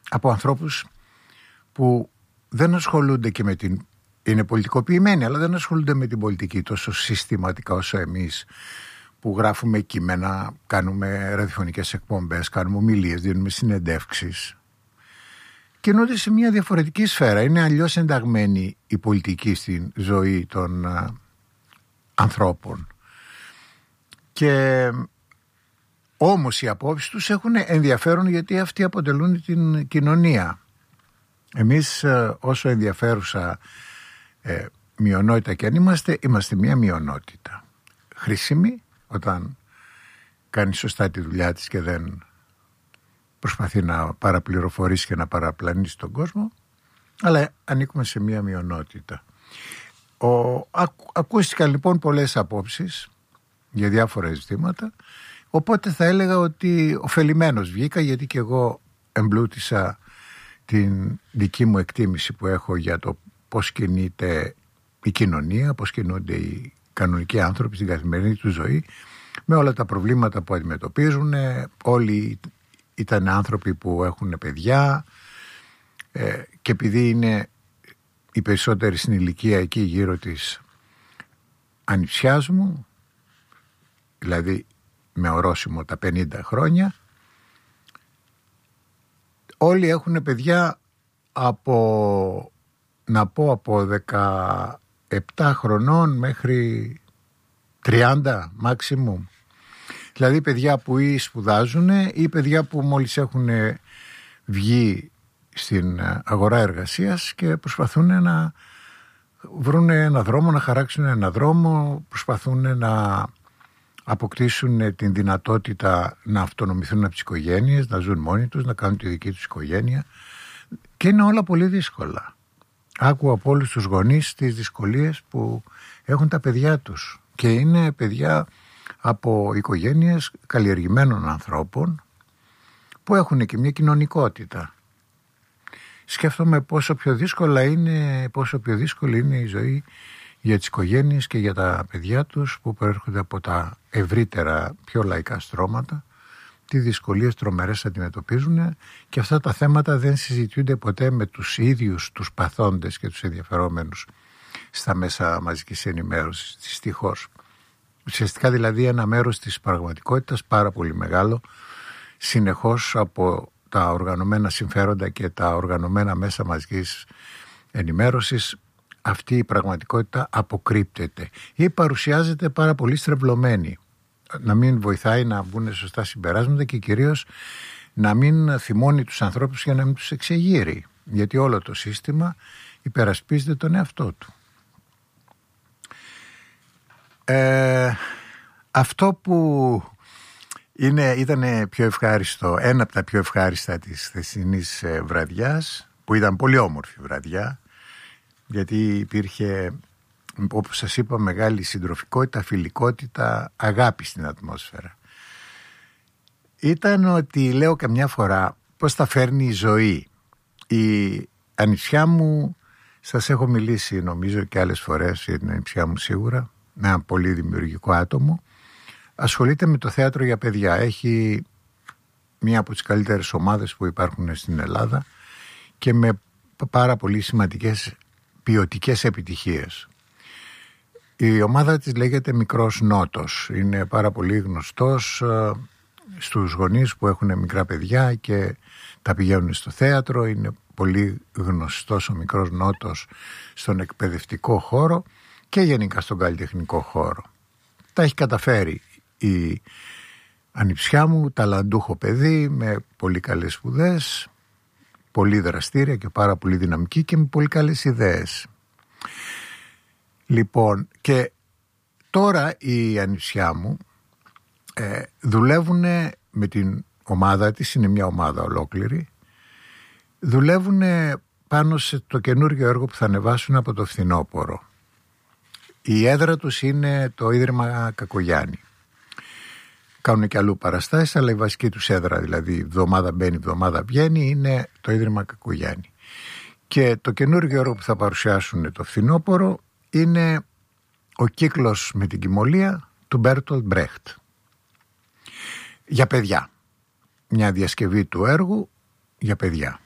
από ανθρώπους που δεν ασχολούνται και με την... είναι πολιτικοποιημένοι, αλλά δεν ασχολούνται με την πολιτική τόσο συστηματικά όσο εμείς, που γράφουμε κείμενα, κάνουμε ραδιοφωνικές εκπομπές, κάνουμε ομιλίες, δίνουμε συνεντεύξεις. Κινούνται σε μια διαφορετική σφαίρα. Είναι αλλιώς ενταγμένη η πολιτική στην ζωή των ανθρώπων. Και όμως οι απόψεις τους έχουν ενδιαφέρον, γιατί αυτοί αποτελούν την κοινωνία. Εμείς όσο ενδιαφέρουσα μειονότητα και αν είμαστε μια μειονότητα. Χρήσιμη όταν κάνει σωστά τη δουλειά της και δεν προσπαθεί να παραπληροφορήσει και να παραπλανήσει τον κόσμο, αλλά ανήκουμε σε μια μειονότητα. Ακούστηκαν λοιπόν πολλές απόψεις για διάφορα ζητήματα, οπότε θα έλεγα ότι ωφελημένος βγήκα, γιατί και εγώ εμπλούτησα την δική μου εκτίμηση που έχω για το πώς κινείται η κοινωνία, πώς κινούνται οι κανονικοί άνθρωποι στην καθημερινή του ζωή, με όλα τα προβλήματα που αντιμετωπίζουν. Όλοι ήταν άνθρωποι που έχουν παιδιά, και επειδή είναι οι περισσότεροι στην ηλικία εκεί γύρω της ανιψιάς μου, δηλαδή με ορόσημο τα 50 χρόνια, όλοι έχουν παιδιά από 17 χρονών μέχρι 30 maximum. Δηλαδή παιδιά που ή σπουδάζουν ή παιδιά που μόλις έχουν βγει στην αγορά εργασίας και προσπαθούν να βρουν ένα δρόμο, να χαράξουν ένα δρόμο, προσπαθούν να αποκτήσουν την δυνατότητα να αυτονομηθούν από τις οικογένειες, να ζουν μόνοι τους, να κάνουν τη δική τους οικογένεια, και είναι όλα πολύ δύσκολα. Άκουω από όλους τους γονείς τις δυσκολίες που έχουν τα παιδιά τους, και είναι παιδιά από οικογένειες καλλιεργημένων ανθρώπων που έχουν και μια κοινωνικότητα. Σκέφτομαι πόσο πιο δύσκολη είναι η ζωή για τις οικογένειες και για τα παιδιά τους που προέρχονται από τα ευρύτερα πιο λαϊκά στρώματα, τι δυσκολίες τρομερές αντιμετωπίζουν, και αυτά τα θέματα δεν συζητιούνται ποτέ με τους ίδιους τους παθόντες και τους ενδιαφερόμενους στα μέσα μαζικής ενημέρωσης, δυστυχώς. Ουσιαστικά δηλαδή ένα μέρος της πραγματικότητας πάρα πολύ μεγάλο, συνεχώς από τα οργανωμένα συμφέροντα και τα οργανωμένα μέσα μαζικής ενημέρωσης, αυτή η πραγματικότητα αποκρύπτεται ή παρουσιάζεται πάρα πολύ στρεβλωμένη, να μην βοηθάει να βγουν σωστά συμπεράσματα και κυρίως να μην θυμώνει τους ανθρώπους για να μην τους εξεγείρει, γιατί όλο το σύστημα υπερασπίζεται τον εαυτό του. Αυτό που ήταν πιο ευχάριστο, ένα από τα πιο ευχάριστα της χθεσινής βραδιάς, που ήταν πολύ όμορφη βραδιά, γιατί υπήρχε, όπως σας είπα, μεγάλη συντροφικότητα, φιλικότητα, αγάπη στην ατμόσφαιρα, ήταν ότι λέω καμιά φορά πώς τα φέρνει η ζωή. Η ανιψιά μου, σας έχω μιλήσει νομίζω και άλλες φορές για την ανιψιά μου σίγουρα, ένα πολύ δημιουργικό άτομο, ασχολείται με το θέατρο για παιδιά. Έχει μία από τις καλύτερες ομάδες που υπάρχουν στην Ελλάδα και με πάρα πολύ σημαντικές ποιοτικές επιτυχίες. Η ομάδα της λέγεται Μικρός Νότος. Είναι πάρα πολύ γνωστός στους γονείς που έχουν μικρά παιδιά και τα πηγαίνουν στο θέατρο. Είναι πολύ γνωστός ο Μικρός Νότος στον εκπαιδευτικό χώρο και γενικά στον καλλιτεχνικό χώρο. Τα έχει καταφέρει η ανιψιά μου, ταλαντούχο παιδί με πολύ καλές σπουδές, πολύ δραστήρια και πάρα πολύ δυναμική και με πολύ καλές ιδέες. Λοιπόν, και τώρα η ανιψιά μου δουλεύουν με την ομάδα της, είναι μια ομάδα ολόκληρη, δουλεύουν πάνω σε το καινούργιο έργο που θα ανεβάσουν από το φθινόπωρο. Η έδρα τους είναι το Ίδρυμα Κακογιάννη. Κάνουν και αλλού παραστάσεις, αλλά η βασική τους έδρα, δηλαδή εβδομάδα μπαίνει, εβδομάδα βγαίνει, είναι το Ίδρυμα Κακογιάννη. Και το καινούργιο έργο που θα παρουσιάσουν το φθινόπωρο είναι ο κύκλος με την Κυμολία του Μπέρτολτ Μπρέχτ. Για παιδιά. Μια διασκευή του έργου για παιδιά.